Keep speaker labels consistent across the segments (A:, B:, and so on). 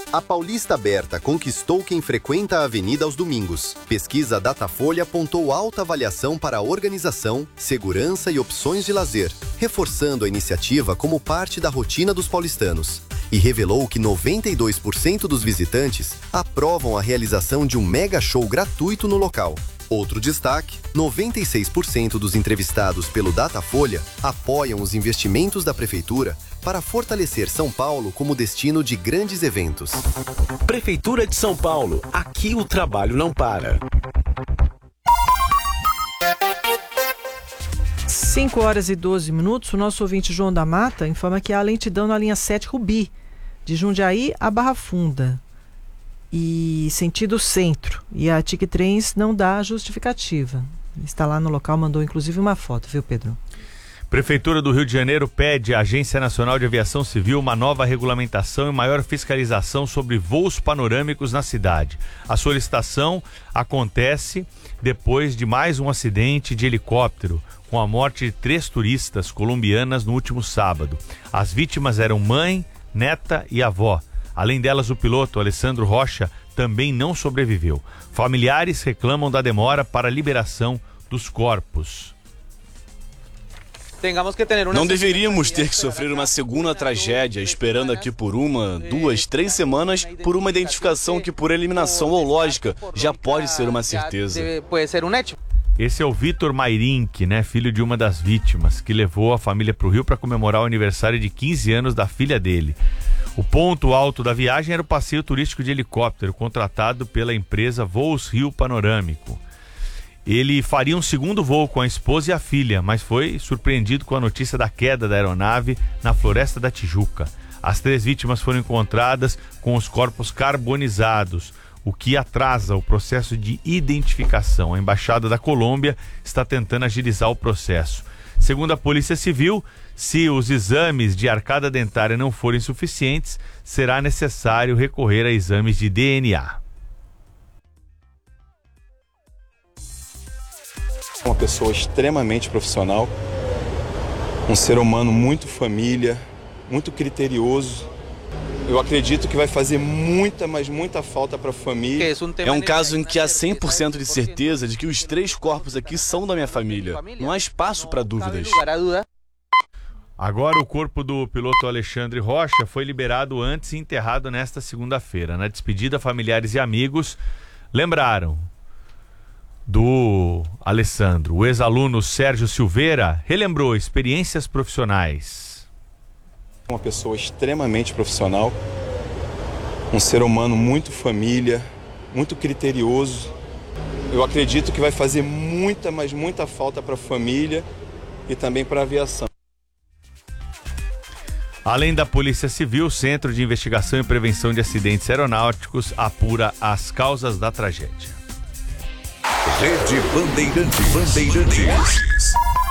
A: A Paulista Aberta conquistou quem frequenta a avenida aos domingos. Pesquisa Datafolha apontou alta avaliação para a organização, segurança e opções de lazer, reforçando a iniciativa como parte da rotina dos paulistanos. E revelou que 92% dos visitantes aprovam a realização de um mega show gratuito no local. Outro destaque, 96% dos entrevistados pelo Datafolha apoiam os investimentos da Prefeitura para fortalecer São Paulo como destino de grandes eventos.
B: Prefeitura de São Paulo, aqui o trabalho não para.
C: 5h12, o nosso ouvinte João da Mata informa que há lentidão na linha 7 Rubi, de Jundiaí a Barra Funda, e sentido centro. E a TIC Trens não dá justificativa. Está lá no local, mandou inclusive uma foto, viu, Pedro?
D: Prefeitura do Rio de Janeiro pede à Agência Nacional de Aviação Civil uma nova regulamentação e maior fiscalização sobre voos panorâmicos na cidade. A solicitação acontece depois de mais um acidente de helicóptero, com a morte de 3 turistas colombianas no último sábado. As vítimas eram mãe, neta e avó. Além delas, o piloto, Alessandro Rocha, também não sobreviveu. Familiares reclamam da demora para a liberação dos corpos.
E: Não deveríamos ter que sofrer uma segunda tragédia, esperando aqui por 1, 2, 3 semanas por uma identificação que, por eliminação ou lógica, já pode ser uma certeza.
D: Esse é o Vitor Mairink, filho de uma das vítimas, que levou a família para o Rio para comemorar o aniversário de 15 anos da filha dele. O ponto alto da viagem era o passeio turístico de helicóptero, contratado pela empresa Voos Rio Panorâmico. Ele faria um segundo voo com a esposa e a filha, mas foi surpreendido com a notícia da queda da aeronave na Floresta da Tijuca. As 3 vítimas foram encontradas com os corpos carbonizados, o que atrasa o processo de identificação. A Embaixada da Colômbia está tentando agilizar o processo. Segundo a Polícia Civil, se os exames de arcada dentária não forem suficientes, será necessário recorrer a exames de DNA.
F: Uma pessoa extremamente profissional, um ser humano muito família, muito criterioso. Eu acredito que vai fazer muita, mas muita falta para a família.
E: É um caso em que há 100% de certeza de que os 3 corpos aqui são da minha família. Não há espaço para dúvidas.
D: Agora o corpo do piloto Alexandre Rocha foi liberado antes e enterrado nesta segunda-feira. Na despedida, familiares e amigos lembraram do Alessandro. O ex-aluno Sérgio Silveira relembrou experiências profissionais.
F: Uma pessoa extremamente profissional, um ser humano muito família, muito criterioso. Eu acredito que vai fazer muita, mas muita falta para a família e também para a aviação.
D: Além da Polícia Civil, o Centro de Investigação e Prevenção de Acidentes Aeronáuticos apura as causas da tragédia.
G: Rede Bandeirantes.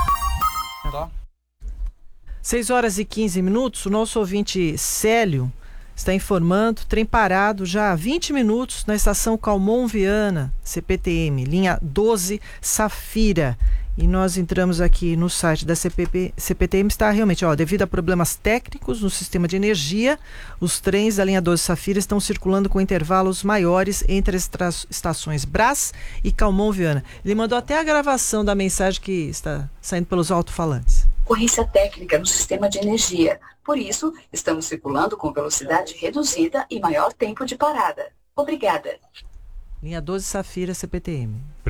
C: 6h15, o nosso ouvinte Célio está informando, trem parado já há 20 minutos na estação Calmon Viana, CPTM, linha 12 Safira. E nós entramos aqui no site da CPTM, está realmente, devido a problemas técnicos no sistema de energia, os trens da linha 12 Safira estão circulando com intervalos maiores entre as estações Brás e Calmon Viana. Ele mandou até a gravação da mensagem que está saindo pelos alto-falantes.
H: Ocorrência técnica no sistema de energia. Por isso, estamos circulando com velocidade reduzida e maior tempo de parada. Obrigada.
C: Linha 12 Safira, CPTM.